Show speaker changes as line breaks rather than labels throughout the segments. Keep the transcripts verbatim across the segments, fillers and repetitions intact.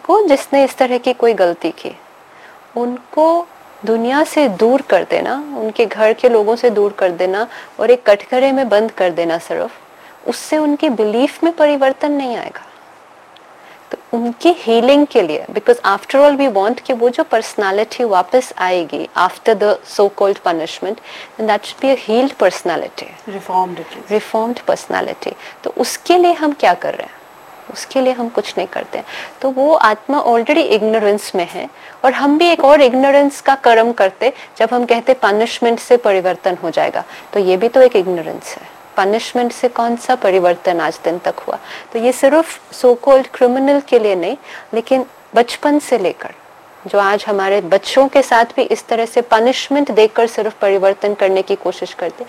को जिसने इस तरह की कोई गलती की, उनको दुनिया से दूर कर देना, उनके घर के लोगों से दूर कर देना और एक कटघरे में बंद कर देना सिर्फ, उससे उनकी बिलीफ में परिवर्तन नहीं आएगा। तो उनकी हीलिंग के लिए, because after all we want कि वो जो पर्सनालिटी वापस आएगी after the so called punishment, and that should be a heeled personality,
reformed
reformed personality. तो उसके लिए हम क्या कर रहे हैं? उसके लिए हम कुछ नहीं करते। तो वो आत्मा ऑलरेडी इग्नोरेंस में है, और हम भी एक और इग्नोरेंस का कर्म करते जब हम कहते पनिशमेंट से परिवर्तन हो जाएगा। तो ये भी तो एक इग्नोरेंस है। पनिशमेंट से कौन सा परिवर्तन आज दिन तक हुआ? तो ये सिर्फ सो कॉल्ड क्रिमिनल के लिए नहीं, लेकिन बचपन से लेकर जो आज हमारे बच्चों के साथ भी इस तरह से पनिशमेंट देकर सिर्फ परिवर्तन करने की कोशिश करते,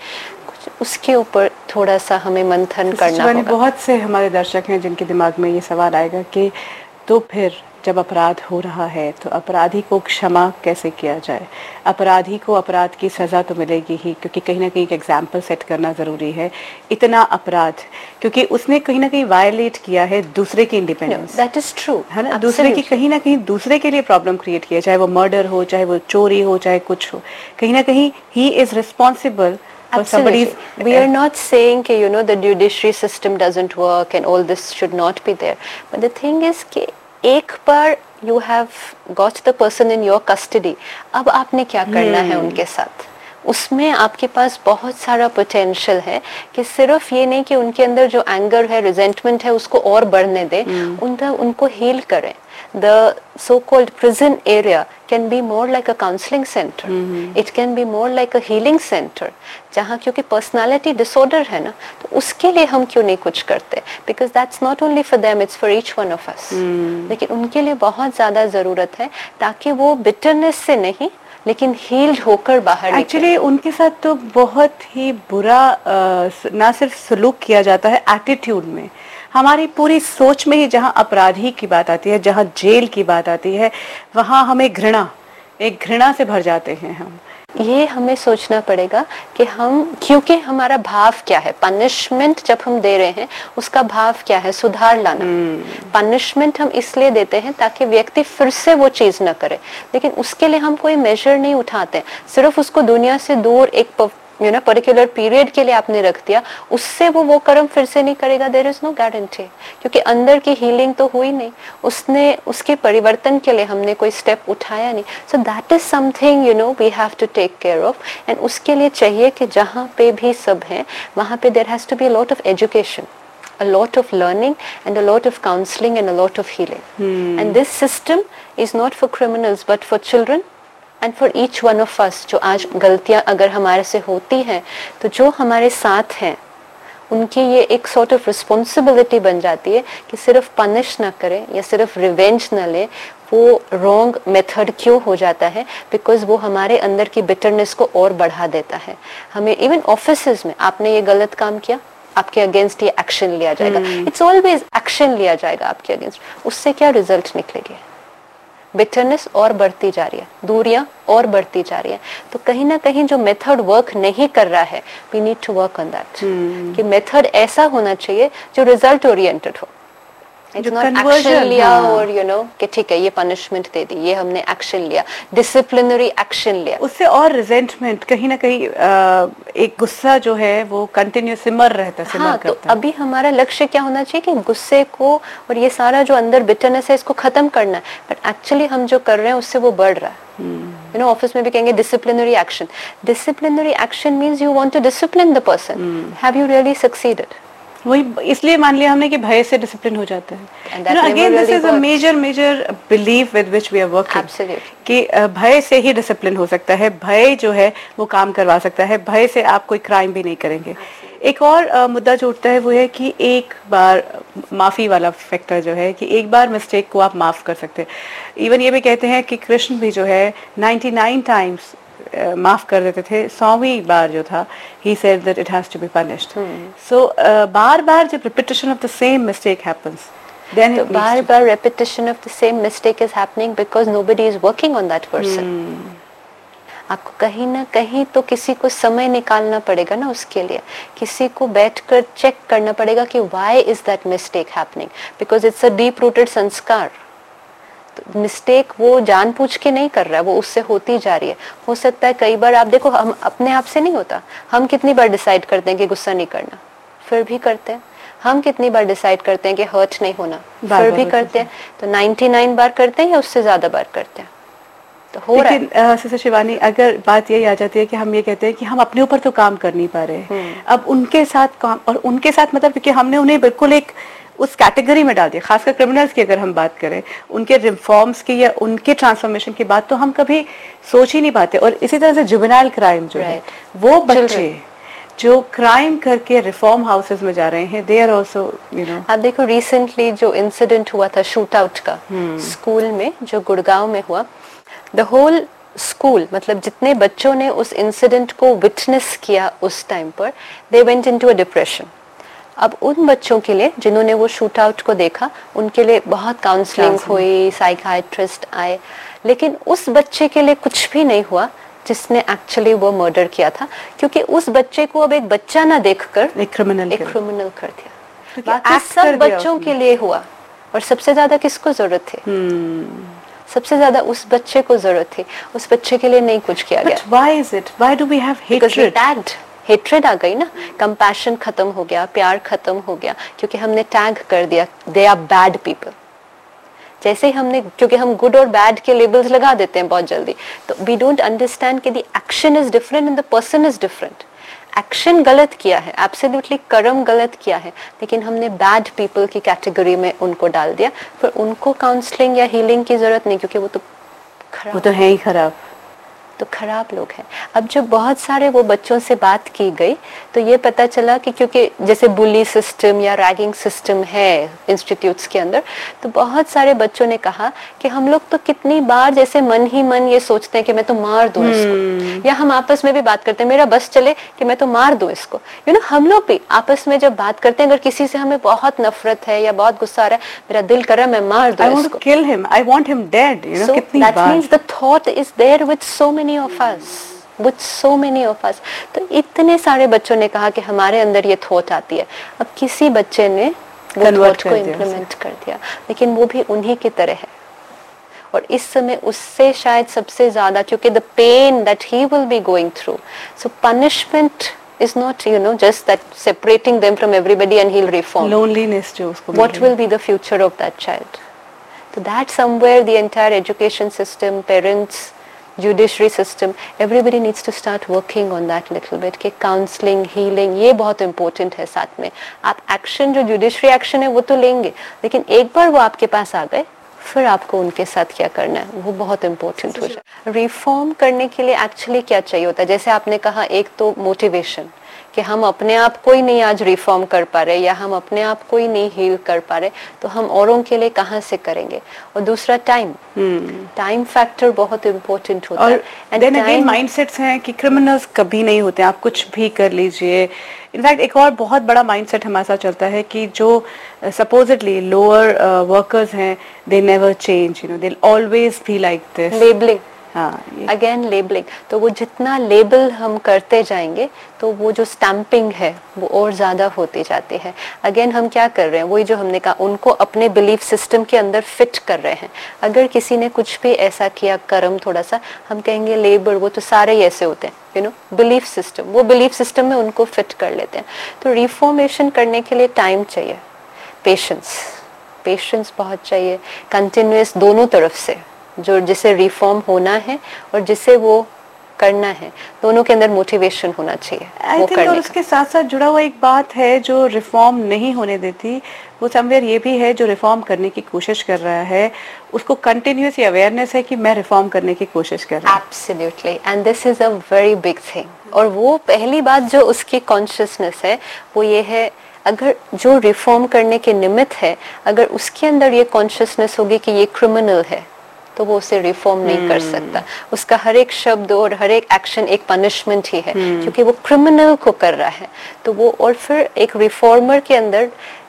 उसके ऊपर थोड़ा सा हमें मंथन करना होगा।
बहुत से हमारे दर्शक हैं जिनके दिमाग में ये सवाल आएगा कि तो फिर जब अपराध हो रहा है तो अपराधी को क्षमा कैसे किया जाए? अपराधी को अपराध की सज़ा तो मिलेगी ही, क्योंकि कहीं ना कहीं एक एग्जाम्पल सेट करना ज़रूरी है। इतना अपराध, क्योंकि उसने कहीं ना कहीं वायलेट किया है दूसरे की इंडिपेंडेंस।
दैट इज ट्रू,
है ना? दूसरे की कहीं ना कहीं दूसरे के लिए प्रॉब्लम क्रिएट किया, चाहे वो मर्डर हो, चाहे वो चोरी हो, चाहे कुछ हो, कहीं ना कहीं he is responsible.
Absolutely. We are not saying कि you know the judiciary system doesn't work and all this should not be there. But the thing is कि एक बार you have got the person in your custody, अब आपने क्या करना hmm. है उनके साथ? उसमें आपके पास बहुत सारा पोटेंशियल है कि सिर्फ ये नहीं कि उनके अंदर जो एंगर है, रिजेंटमेंट है, उसको और बढ़ने दे, hmm. उनका उनको हील करें. The so-called prison area can be more like a counseling center. Mm-hmm. It can be more like a healing center. जहाँ क्योंकि personality disorder है ना, तो उसके लिए हम क्यों नहीं कुछ करते? Because that's not only for them, it's for each one of us. Mm. लेकिन उनके लिए बहुत ज़्यादा ज़रूरत है ताकि वो bitterness से नहीं, लेकिन हील्ड होकर बाहर निकले।
एक्चुअली उनके साथ तो बहुत ही बुरा ना सिर्फ सलूक किया जाता है, एटीट्यूड में, हमारी पूरी सोच में ही जहाँ अपराधी की बात आती है, जहाँ जेल की बात आती है, वहाँ हमें घृणा, एक घृणा से भर जाते हैं हम।
ये हमें सोचना पड़ेगा कि हम, क्योंकि हमारा भाव क्या है? पनिशमेंट जब हम दे रहे हैं उसका भाव क्या है? सुधार लाना। पनिशमेंट हम इसलिए देते हैं ताकि व्यक्ति फिर से वो चीज न करे, लेकिन उसके लिए हम कोई मेजर नहीं उठाते, सिर्फ उसको दुनिया से दूर एक यू नो पर्टिकुलर पीरियड के लिए आपने रख दिया, उससे वो वो कर्म फिर से नहीं करेगा। देयर इज नो गारंटी, क्योंकि अंदर की हीलिंग तो हुई नहीं, उसने उसके परिवर्तन के लिए हमने कोई स्टेप उठाया नहीं। So that is something you know we have to take care of, and उसके लिए चाहिए कि जहाँ पे भी सब है वहाँ पे there has to be a lot of education, a lot of learning and a lot of counseling and a lot of healing. Hmm. And this system is not for criminals but for children and for each one of us. जो आज गलतियां अगर हमारे से होती हैं, तो जो हमारे साथ हैं उनकी ये एक sort of responsibility बन जाती है कि सिर्फ पनिश ना करें या सिर्फ रिवेंज ना लें। वो रॉन्ग मेथड क्यों हो जाता है? बिकॉज वो हमारे अंदर की बिटरनेस को और बढ़ा देता है। हमें इवन ऑफिसेज में आपने ये गलत काम किया, आपके अगेंस्ट ये एक्शन लिया जाएगा। इट्स ऑलवेज एक्शन लिया जाएगा आपके अगेंस्ट। उससे क्या रिजल्ट निकलेगी? बिटरनेस और बढ़ती जा रही है, दूरियां और बढ़ती जा रही है। तो कहीं ना कहीं जो मेथड वर्क नहीं कर रहा है, we need to work on that, कि मेथड ऐसा होना चाहिए जो रिजल्ट ओरिएंटेड हो। It's not action लिया और you know कि ठीक है ये पनिशमेंट दे दी, ये हमने एक्शन लिया, डिसिप्लिनरी एक्शन लिया,
उससे और रिजेंटमेंट, कहीं ना कहीं एक गुस्सा जो है वो कंटिन्यू सिमर रहता है, सिमर
हाँ,
करता
तो है। अभी हमारा लक्ष्य क्या होना चाहिए कि गुस्से को और ये सारा जो अंदर बिटरनेस है इसको खत्म करना है, बट एक्चुअली हम जो कर रहे हैं उससे वो बढ़ रहा है। यू नो ऑफिस में भी कहेंगे disciplinary action, disciplinary action means you want to discipline the person, have you really succeeded?
वही इसलिए मान लिया हमने कि भय से डिसिप्लिन हो जाता है। you know, again this is a major major belief with which we are working.
Absolutely.
कि भय से ही डिसिप्लिन हो सकता है, भय जो है वो काम करवा सकता है, भय से आप कोई क्राइम भी नहीं करेंगे। एक और uh, मुद्दा जो उठता है वो है कि एक बार माफी वाला फैक्टर जो है, कि एक बार मिस्टेक को आप माफ कर सकते हैं। इवन ये भी कहते हैं कि कृष्ण भी जो है निन्यानवे टाइम्स Uh, माफ कर देते थे, सौवीं बार जो था he said that it has to be punished. hmm. so uh, बार बार जब repetition of the same mistake happens, then
तो बार बार repetition of the same mistake is happening because nobody is working on that person. hmm. आपको कहीं ना कहीं तो किसी को समय निकालना पड़ेगा ना, उसके लिए किसी को बैठकर चेक करना पड़ेगा कि why is that mistake happening, because it's a deep rooted संस्कार। तो मिस्टेक वो जानबूझ के नहीं कर रहा है, वो उससे होती जा रही है। हो सकता है कई बार आप देखो, हम अपने आप से नहीं होता, हम कितनी बार डिसाइड करते हैं कि गुस्सा नहीं करना, फिर भी करते हैं। हम कितनी बार डिसाइड करते हैं कि हर्ट नहीं होना, फिर भी करते हैं। तो निन्यानवे बार करते हैं या उससे ज्यादा बार करते हैं, तो हो रहा है।
लेकिन सिस्टर शिवानी, अगर बात यही आ जाती है कि हम ये कहते हैं कि हम अपने ऊपर तो काम कर नहीं पा रहे, अब उनके साथ काम, और उनके साथ मतलब कि हमने उन्हें बिल्कुल एक उस कैटेगरी में डाल दिया, खासकर क्रिमिनल्स की अगर हम बात करें, उनके रिफॉर्म्स की या उनके ट्रांसफॉर्मेशन की बात तो हम कभी सोच ही नहीं पाते। और इसी तरह से जुवेनाइल क्राइम जो है, वो बच्चे जो क्राइम करके रिफॉर्म हाउसेस में जा रहे हैं, they are also you know.
आप देखो रिसेंटली जो इंसिडेंट हुआ था शूट आउट का स्कूल में, जो गुड़गांव में हुआ, द होल स्कूल, मतलब जितने बच्चों ने उस इंसिडेंट को विटनेस किया उस टाइम पर, they went into a depression. अब उन बच्चों के लिए जिन्होंने वो शूट आउट को देखा, उनके लिए बहुत काउंसलिंग हुई, साइकियाट्रिस्ट आए, लेकिन उस बच्चे के लिए कुछ भी नहीं हुआ जिसने एक्चुअली वो मर्डर किया था, क्योंकि उस बच्चे को अब एक बच्चा ना देखकर
एक क्रिमिनल
एक क्रिमिनल कर दिया। बाकी सब बच्चों के लिए हुआ, और सबसे ज्यादा किसको जरूरत थी? hmm. सबसे ज्यादा उस बच्चे को जरूरत थी, उस बच्चे के लिए नहीं कुछ किया गया।
Why is it? Why do we have hatred?
Hatred आ गई ना, कंपैशन खत्म हो गया, प्यार खत्म हो गया, क्योंकि हमने टैग कर दिया दे आर बैड पीपल। जैसे ही हमने, क्योंकि हम गुड और बैड के लेबल्स लगा देते हैं बहुत जल्दी, तो वी डोंट अंडरस्टैंड कि the action is different and the person is different. Action गलत किया है, एब्सोल्युटली कर्म गलत किया है, लेकिन हमने बैड पीपल की कैटेगरी में उनको डाल दिया। फिर उनको काउंसलिंग या हीलिंग की जरूरत नहीं, क्योंकि वो तो खराब,
वो तो है ही खराब,
तो खराब लोग हैं। अब जब बहुत सारे वो बच्चों से बात की गई, तो ये पता चला कि क्योंकि जैसे बुली सिस्टम या रैगिंग सिस्टम है इंस्टीट्यूट्स के अंदर, तो बहुत सारे बच्चों ने कहा कि हम लोग तो कितनी बार जैसे मन ही मन ये सोचते हैं कि मैं तो मार दूं hmm. इसको, या हम आपस में भी बात करते हैं, मेरा बस चले कि मैं तो मार दूं इसको। यू नो, हम लोग भी आपस में जब बात करते हैं, अगर किसी से हमें बहुत नफरत है या बहुत गुस्सा आ रहा है, मेरा दिल कर रहा है मैं मार दूं इसको,
kill him, I want him dead, you know,
so
कितनी
that
bar.
means the thought is there with so many of us, with so many of us। तो इतने सारे बच्चों ने कहा कि हमारे अंदर ये थॉट आती है। अब किसी बच्चे ने वो थॉट को इम्प्लीमेंट कर दिया, लेकिन वो भी उन्हीं की तरह है, और इस समय उससे शायद सबसे ज्यादा, क्योंकि the pen that he will be going through, so punishment is not, you know, just that separating them from everybody and he'll reform.
Loneliness जो उसको,
what will be the future of that child? So that somewhere the entire education system, parents, judiciary system, everybody needs to start working on that little bit, कि counseling, healing ये बहुत important है। साथ में आप action, जो judiciary action है वो तो लेंगे, लेकिन एक बार वो आपके पास आ गए, फिर आपको उनके साथ क्या करना है वो बहुत इम्पोर्टेंट हो जाए। रिफॉर्म करने के लिए एक्चुअली क्या चाहिए होता है, जैसे आपने कहा, एक तो मोटिवेशन, कि हम अपने आप को ही नहीं आज रिफॉर्म कर पा रहे, या हम अपने आप को ही नहीं हील कर पा रहे, तो हम औरों के लिए कहाँ से करेंगे। और दूसरा टाइम, टाइम फैक्टर बहुत इम्पोर्टेंट होता है।
एंड देन अगेन माइंडसेट्स हैं कि क्रिमिनल्स कभी नहीं होते, आप कुछ भी कर लीजिए। इनफैक्ट एक और बहुत बड़ा माइंडसेट हमारे साथ चलता है कि जो सपोजिटली लोअर वर्कर्स हैं, they never change, you know, they always be like this.
Labelling,
हाँ,
अगेन लेबलिंग, तो वो जितना लेबल हम करते जाएंगे, तो वो जो स्टैंपिंग है वो और ज्यादा होती जाती है। अगेन हम क्या कर रहे हैं, वही जो हमने कहा, उनको अपने बिलीफ सिस्टम के अंदर फिट कर रहे हैं। अगर किसी ने कुछ भी ऐसा किया, कर्म थोड़ा सा, हम कहेंगे लेबर, वो तो सारे ही ऐसे होते हैं, यू नो, बिलीफ सिस्टम, वो बिलीफ सिस्टम में उनको फिट कर लेते हैं। तो रिफॉर्मेशन करने के लिए टाइम चाहिए, पेशेंस, पेशेंस बहुत चाहिए, कंटिन्यूअस, दोनों तरफ से, जो जिसे रिफॉर्म होना है और जिसे वो करना है, दोनों के अंदर मोटिवेशन होना चाहिए।
आई थिंक और उसके साथ साथ जुड़ा हुआ एक बात है जो रिफॉर्म नहीं होने देती, वो समवेयर ये भी है, जो रिफॉर्म करने की कोशिश कर रहा है उसको कंटिन्यूअस अवेयरनेस है कि मैं रिफॉर्म करने की कोशिश कर रहा हूँ।
Absolutely, and this is a very big thing. और वो पहली बात जो उसकी कॉन्शियसनेस है वो ये है, अगर जो रिफॉर्म करने के निमित्त है, अगर उसके अंदर ये कॉन्शियसनेस होगी कि ये क्रिमिनल है, तो वो उसे रिफॉर्म नहीं hmm. कर सकता। उसका हर एक शब्द और हर एक एक्शन एक पनिशमेंट ही है, hmm. क्योंकि वो क्रिमिनल को कर रहा है। तो वो, और फिर एक रिफॉर्मर के अंदर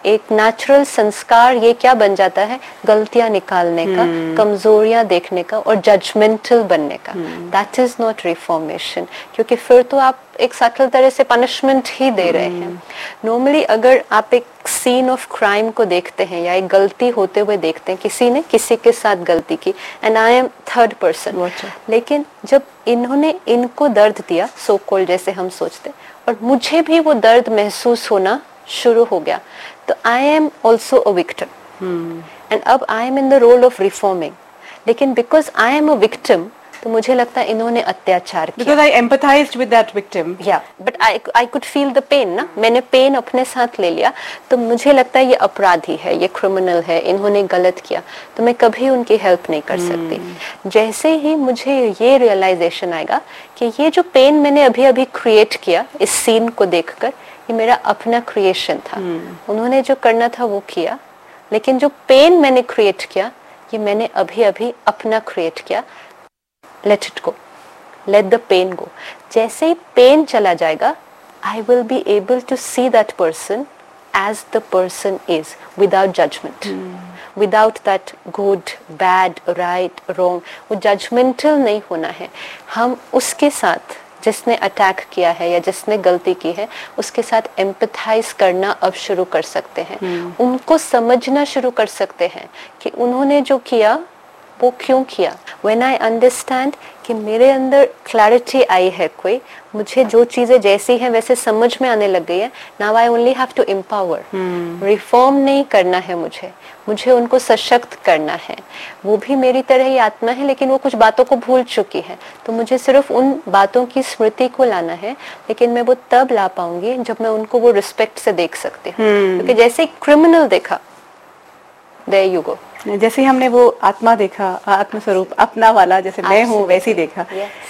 एक नेचुरल संस्कार ये क्या बन जाता है, गलतियां निकालने का, कमजोरियां देखने का और जजमेंटल बनने का। दैट इज नॉट रिफॉर्मेशन, क्योंकि फिर तो आप एक सटल तरह से पनिशमेंट ही दे रहे हैं। नॉर्मली अगर आप एक सीन ऑफ क्राइम को देखते हैं या एक गलती होते हुए देखते हैं, किसी ने किसी के साथ गलती की and I am third person, लेकिन जब इन्होंने इनको दर्द दिया, सो कॉल्ड जैसे हम सोचते, और मुझे भी वो दर्द महसूस होना शुरू हो गया, तो I am also a victim and अब I am in the role of reforming. लेकिन because I am a victim, तो मुझे लगता है इन्होंने अत्याचार किया।
Because I empathized with that victim.
Yeah, but I I could feel the pain ना, मैंने पेन अपने साथ ले लिया, तो मुझे लगता है ये अपराधी है, ये क्रिमिनल है, इन्होंने गलत किया, तो मैं कभी उनकी हेल्प नहीं कर सकती। hmm. जैसे ही मुझे ये रियलाइजेशन आएगा कि ये जो पेन मैंने अभी अभी क्रिएट किया इस सीन को देखकर, ये मेरा अपना क्रिएशन था। hmm. उन्होंने जो करना था वो किया, लेकिन जो पेन मैंने क्रिएट किया ये मैंने अभी अभी अपना क्रिएट किया। Let it go, let the pain go. जैसे ही पेन चला जाएगा, I will be able to see that person as the person is, without judgment, hmm. without that good, bad, right, wrong. वो judgmental नहीं होना है। हम उसके साथ जिसने अटैक किया है या जिसने गलती की है, उसके साथ एम्पथाइज करना अब शुरू कर सकते हैं। hmm. उनको समझना शुरू कर सकते हैं कि उन्होंने जो किया वो क्यों किया। When I understand कि मेरे अंदर क्लैरिटी आई है, कोई मुझे जो चीजें जैसी हैं वैसे समझ में आने लग गई है, now I only have to empower. Reform hmm. नहीं करना है मुझे, मुझे उनको सशक्त करना है। वो भी मेरी तरह ही आत्मा है, लेकिन वो कुछ बातों को भूल चुकी है, तो मुझे सिर्फ उन बातों की स्मृति को लाना है। लेकिन मैं वो तब ला पाऊंगी जब मैं उनको वो रिस्पेक्ट से देख सकती हूँ। hmm. क्योंकि जैसे क्रिमिनल देखा, there you go,
जैसे हमने वो आत्मा देखा, आत्म स्वरूप अपना वाला, जैसे मैं हूँ वैसी देखा।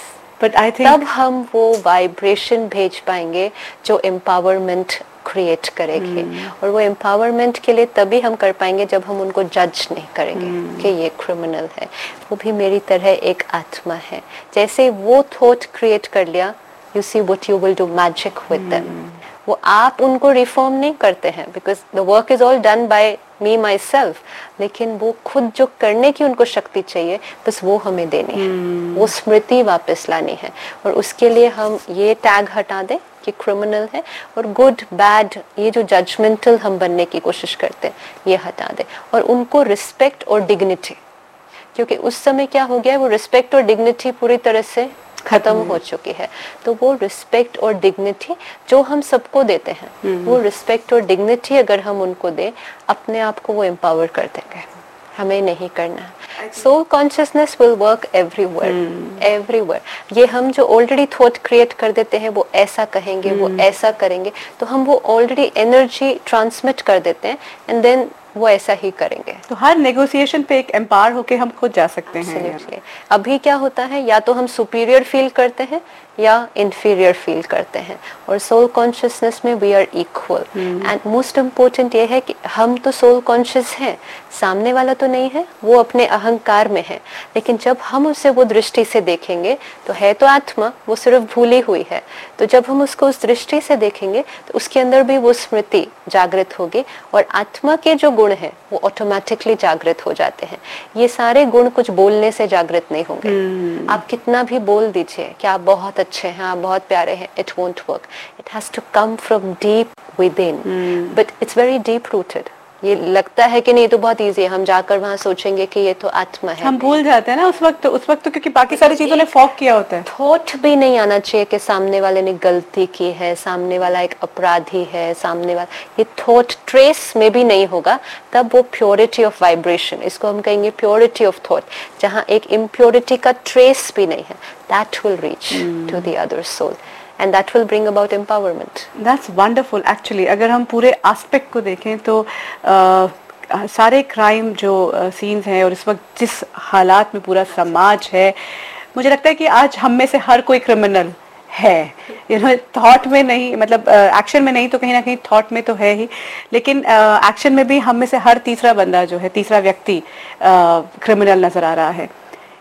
बट आई थिंक
तब हम वो वाइब्रेशन भेज पाएंगे जो एम्पावरमेंट क्रिएट करेगी। hmm. और वो एम्पावरमेंट के लिए तभी हम कर पाएंगे जब हम उनको जज नहीं करेंगे hmm. कि ये क्रिमिनल है, वो भी मेरी तरह एक आत्मा है। जैसे वो थॉट क्रिएट कर लिया, you see what you will do magic with them. वो आप उनको रिफॉर्म नहीं करते हैं, because the work is all done by me my self, लेकिन वो खुद जो करने की उनको शक्ति चाहिए, बस वो हमें देनी है। hmm. वो स्मृति वापस लानी है, और उसके लिए हम ये टैग हटा दें कि क्रिमिनल है, और गुड बैड ये जो जजमेंटल हम बनने की कोशिश करते हैं ये हटा दें, और उनको रिस्पेक्ट और डिग्निटी, क्योंकि उस समय क्या हो गया है, वो रिस्पेक्ट और डिग्निटी पूरी तरह से खत्म हो चुकी है। तो वो रिस्पेक्ट और डिग्निटी जो हम सबको देते हैं, hmm. वो रिस्पेक्ट और डिग्निटी अगर हम उनको दें, अपने आप को वो एम्पावर कर देंगे, हमें नहीं करना। Soul consciousness will work everywhere, everywhere. ये हम जो ऑलरेडी थॉट क्रिएट कर देते हैं, वो ऐसा कहेंगे, hmm. वो ऐसा करेंगे, तो हम वो ऑलरेडी एनर्जी ट्रांसमिट कर देते हैं, एंड देन वो ऐसा ही करेंगे।
तो हर नेगोशिएशन पे एक एम्पावर होके हम खुद जा सकते हैं।
अभी क्या होता है, या तो हम सुपीरियर फील करते हैं या इंफीरियर फील करते हैं, और सोल कॉन्शियसनेस में we are equal. And most important ये है कि हम तो सोल कॉन्शियस हैं, सामने वाला तो नहीं है, वो अपने अहंकार में है, लेकिन जब हम उसे वो दृष्टि से देखेंगे तो है तो आत्मा, वो सिर्फ भूली हुई है। तो जब हम उसको उस दृष्टि से देखेंगे तो उसके अंदर भी वो स्मृति जागृत होगी, और आत्मा के जो गुण हैं वो ऑटोमेटिकली जागृत हो जाते हैं। ये सारे गुण कुछ बोलने से जागृत नहीं होंगे। hmm. आप कितना भी बोल दीजिए कि आप बहुत अच्छे हैं, आप बहुत प्यारे हैं, it won't work. It has to come from deep with in, but it's very deep rooted. ये लगता है कि नहीं तो बहुत इजी है, हम जाकर वहाँ सोचेंगे कि ये तो आत्मा है,
हम भूल जाते हैं ना उस वक्त उस वक्त तो, क्योंकि बाकी सारी चीजों ने फॉग किया होता है।
थॉट भी नहीं आना चाहिए कि सामने वाले ने गलती की है, सामने वाला एक अपराधी है, सामने वाला, ये थॉट ट्रेस में भी नहीं होगा, तब वो प्योरिटी ऑफ वाइब्रेशन, इसको हम कहेंगे प्योरिटी ऑफ थॉट, जहाँ एक इम्प्योरिटी का ट्रेस भी नहीं है, that will reach to the other soul, and that will bring about empowerment.
That's wonderful actually. अगर हम पूरे एस्पेक्ट को देखें तो आ, सारे क्राइम जो सीन्स हैं और इस वक्त जिस हालात में पूरा समाज है, मुझे लगता है कि आज हम में से हर कोई क्रिमिनल है। यू नो थॉट में नहीं, मतलब एक्शन uh, में नहीं तो कहीं ना कहीं थॉट में तो है ही, लेकिन एक्शन uh, में भी हम में से हर तीसरा बंदा जो है, तीसरा व्यक्ति क्रिमिनल uh, नजर आ रहा है।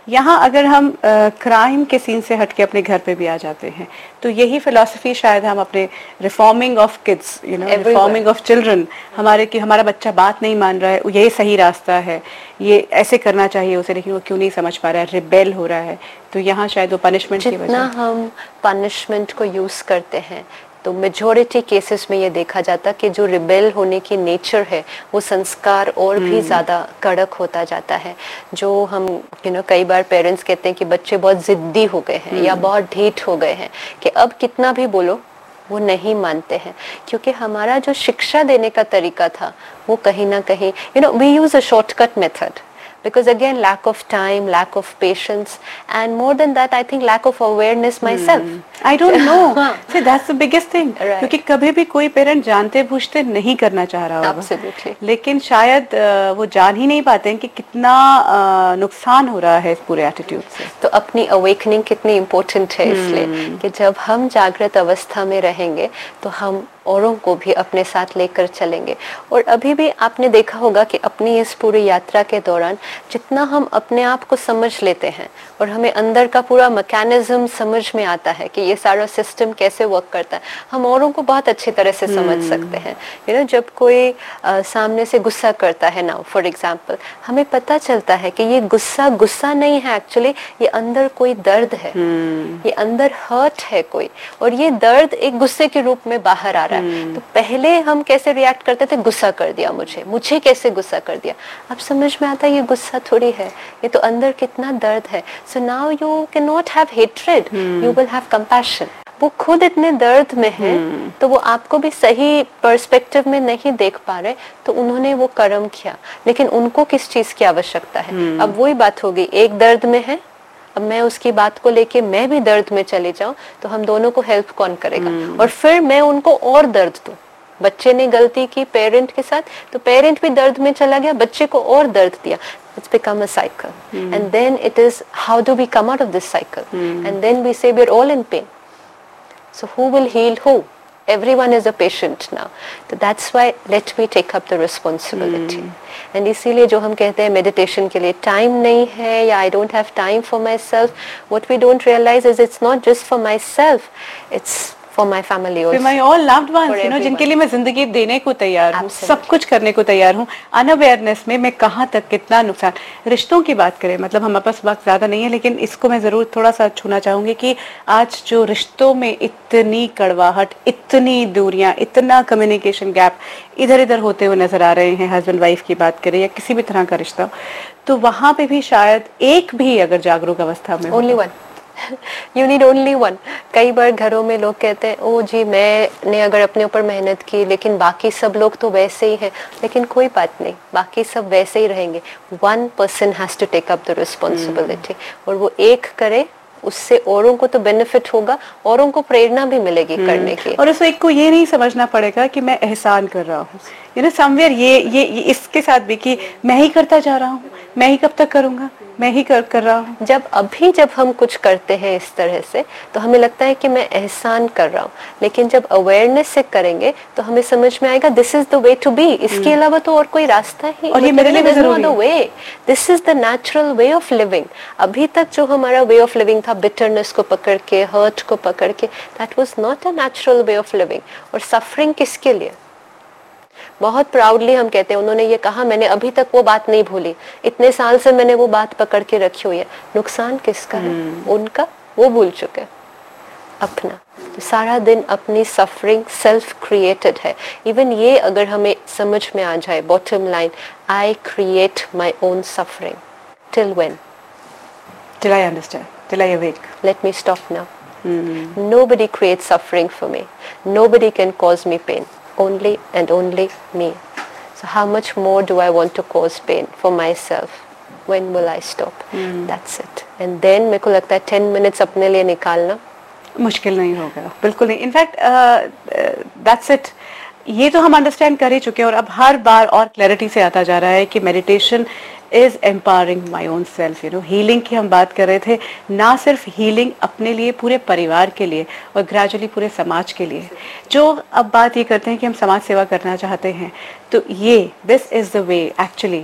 यहाँ अगर हम क्राइम के सीन से हट के अपने घर पे भी आ जाते हैं तो यही फिलॉसफी शायद हम अपने reforming of kids, you know, reforming of children, हमारे कि हमारा बच्चा बात नहीं मान रहा है, यही सही रास्ता है, ये ऐसे करना चाहिए उसे, लेकिन वो क्यों नहीं समझ पा रहा है, रिबेल हो रहा है, तो यहाँ शायद वो पनिशमेंट की वजह।
जितना हम पनिशमेंट को यूज करते हैं तो मेजॉरिटी केसेस में ये देखा जाता कि जो रिबेल होने की नेचर है वो संस्कार और भी ज़्यादा कड़क होता जाता है। जो हम यू नो कई बार पेरेंट्स कहते हैं कि बच्चे बहुत ज़िद्दी हो गए हैं या बहुत ढीठ हो गए हैं कि अब कितना भी बोलो वो नहीं मानते हैं, क्योंकि हमारा जो शिक्षा देने का तरीका था वो कहीं ना कहीं you know we use a shortcut method because again lack of time, lack of patience, and more than that I think lack of awareness myself.
hmm. I don't know. See, that's the biggest thing.
Right.
क्योंकि कभी भी कोई parent जानते बूझते नहीं करना चाह रहा होगा,
Absolutely.
लेकिन शायद वो जान ही नहीं पाते हैं कि कितना नुकसान हो रहा है इस पूरे एटीट्यूड से।
तो अपनी अवेकनिंग कितनी इम्पोर्टेंट है इसलिए कि जब हम जागृत अवस्था में रहेंगे तो हम औरों को भी अपने साथ लेकर चलेंगे। और अभी भी आपने देखा होगा कि अपनी इस पूरी यात्रा के दौरान जितना हम अपने आप को समझ लेते हैं और हमें अंदर का पूरा मैकेनिज्म समझ में आता है कि ये सारा सिस्टम कैसे वर्क करता है, हम औरों को बहुत अच्छी तरह से समझ सकते हैं। यू नो जब कोई आ, सामने से गुस्सा करता है ना, फॉर एग्जांपल, हमें पता चलता है कि ये गुस्सा गुस्सा नहीं है, एक्चुअली ये अंदर कोई दर्द है, ये अंदर हर्ट है कोई, और ये दर्द एक गुस्से के रूप में बाहर आ रहा है। तो पहले हम कैसे रिएक्ट करते थे, गुस्सा कर दिया मुझे मुझे कैसे गुस्सा कर दिया। अब समझ में आता है ये गुस्सा थोड़ी है, ये तो अंदर कितना दर्द है। So now you can not have hatred, you will have compassion. वो खुद इतने दर्द में है तो वो आपको भी सही पर्सपेक्टिव में नहीं देख पा रहे, तो उन्होंने वो कर्म किया, लेकिन उनको किस चीज की आवश्यकता है। अब वही बात होगी, एक दर्द में है, अब मैं उसकी बात को लेके मैं भी दर्द में चले जाऊं तो हम दोनों को हेल्प कौन करेगा। और फिर मैं उनको और दर्द दूं। बच्चे ने गलती की पेरेंट के साथ तो पेरेंट भी दर्द में चला गया, बच्चे को और दर्द दिया। It's become a cycle. Hmm. And then it is, how do we come out of this cycle? Hmm. And then we say we're all in pain. So who will heal who? Everyone is a patient now. So that's why let me take up the responsibility. Hmm. And इसीलिए जो हम कहते हैं meditation के लिए time नहीं है या I don't have time for myself, what we don't realize is it's not just for myself, it's for my family also. For
my all loved ones, you know, जिनके लिए मैं जिंदगी देने को तैयार हूँ, सब कुछ करने को तैयार हूँ। अनअवेयरनेस में मैं कहाँ तक कितना नुकसान। रिश्तों की बात करें, मतलब हमारे पास वक्त ज्यादा नहीं है, लेकिन इसको मैं जरूर थोड़ा सा छूना चाहूंगी कि आज जो रिश्तों में इतनी कड़वाहट, इतनी दूरियां, इतना कम्युनिकेशन गैप इधर इधर होते हुए नजर आ रहे हैं, हस्बैंड वाइफ की बात करें या किसी भी तरह का रिश्ता, तो वहां पे भी शायद एक भी अगर जागरूक अवस्था में
only one you need only one. कई बार घरों में लोग कहते हैं ओ जी मैंने अगर अपने ऊपर मेहनत की लेकिन बाकी सब लोग तो वैसे ही हैं, लेकिन कोई बात नहीं, बाकी सब वैसे ही रहेंगे। One person has to take up the responsibility, और वो एक करे, उससे औरों को तो बेनिफिट होगा, औरों को प्रेरणा भी मिलेगी करने की।
और उस एक को ये नहीं समझना पड़ेगा कि मैं एहसान कर रहा हूँ, यू नो समवेयर ये, ये ये इसके साथ भी कि मैं ही करता जा रहा हूँ, मैं ही कब तक करूंगा, मैं ही कर कर रहा हूँ।
जब अभी जब हम कुछ करते हैं इस तरह से तो हमें लगता है कि मैं एहसान कर रहा हूँ, लेकिन जब अवेयरनेस से करेंगे तो हमें समझ में आएगा this is the way to be. इसके अलावा तो और कोई रास्ता ही,
और ये मेरे लिए जरूरी है।
Way this is the natural way of living. अभी तक जो हमारा वे ऑफ लिविंग था, बिटरनेस को पकड़ के, हर्ट को पकड़ के, that was not a natural way of living. और सफरिंग किसके लिए? बहुत प्राउडली हम कहते हैं उन्होंने ये कहा, मैंने अभी तक वो बात नहीं भूली, इतने साल से मैंने वो बात पकड़ के रखी हुई है। नुकसान किसका है? उनका, वो भूल चुके, अपना। तो सारा दिन अपनी सफरिंग सेल्फ क्रिएटेड है। इवन ये अगर हमें समझ में आ जाए, bottom line, I create my own suffering. Till when?
Till I understand, till I awake.
Let me stop now. Nobody creates suffering for me. Nobody can cause me pain. Only and only me. So how much more do I want to cause pain for myself? When will I stop? Hmm. That's it. And then मेरे को लगता है ten minutes अपने लिए निकालना
मुश्किल नहीं होगा, बिल्कुल नहीं। इनफैक्ट दैट्स इट, ये तो हम अंडरस्टैंड कर ही चुके हैं, और अब हर बार और क्लैरिटी से आता जा रहा है कि meditation is empowering my own self. You know healing की हम बात कर रहे थे, ना सिर्फ हीलिंग अपने लिए, पूरे परिवार के लिए और ग्रेजुअली पूरे समाज के लिए। जो अब बात ये करते हैं कि हम समाज सेवा करना चाहते हैं, तो ये this is the way actually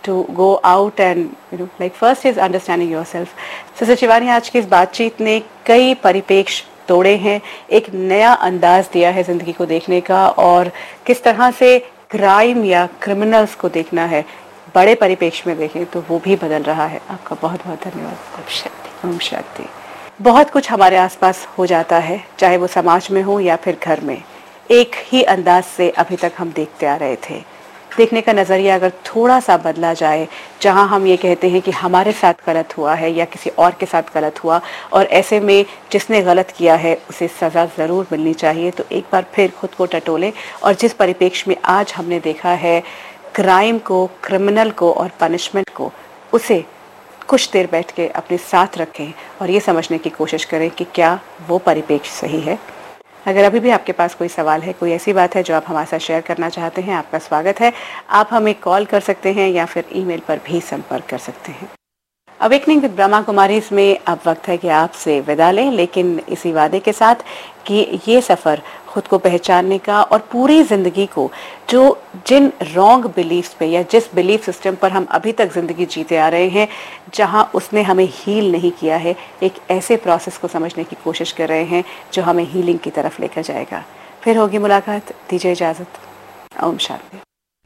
to go out and you know like first is understanding yourself. Sister Shivani, आज की इस बातचीत ने कई परिपेक्ष तोड़े हैं, एक नया अंदाज दिया है जिंदगी को देखने का, और किस तरह से क्राइम या क्रिमिनल्स को देखना है बड़े परिपेक्ष में देखें तो वो भी बदल रहा है। आपका बहुत बहुत धन्यवाद।
ओम शांति।
ओम शांति। बहुत कुछ हमारे आसपास हो जाता है, चाहे वो समाज में हो या फिर घर में, एक ही अंदाज से अभी तक हम देखते आ रहे थे। देखने का नज़रिया अगर थोड़ा सा बदला जाए, जहां हम ये कहते हैं कि हमारे साथ गलत हुआ है या किसी और के साथ गलत हुआ, और ऐसे में जिसने गलत किया है उसे सज़ा ज़रूर मिलनी चाहिए, तो एक बार फिर खुद को टटोलें। और जिस परिपेक्ष में आज हमने देखा है क्राइम को, क्रिमिनल को और पनिशमेंट को, उसे कुछ देर बैठ के अपने साथ रखें और ये समझने की कोशिश करें कि क्या वो परिपेक्ष सही है। अगर अभी भी आपके पास कोई सवाल है, कोई ऐसी बात है जो आप हमारे साथ शेयर करना चाहते हैं, आपका स्वागत है। आप हमें कॉल कर सकते हैं या फिर ईमेल पर भी संपर्क कर सकते हैं। अवेकनिंग विद ब्रह्मा कुमारीज में अब वक्त है कि आपसे विदा लें, लेकिन इसी वादे के साथ कि ये सफ़र खुद को पहचानने का और पूरी ज़िंदगी को जो जिन रॉन्ग बिलीफ्स पे या जिस बिलीफ सिस्टम पर हम अभी तक ज़िंदगी जीते आ रहे हैं, जहां उसने हमें हील नहीं किया है, एक ऐसे प्रोसेस को समझने की कोशिश कर रहे हैं जो हमें हीलिंग की तरफ लेकर जाएगा। फिर होगी मुलाकात, दीजिए इजाज़त। ओम शांति।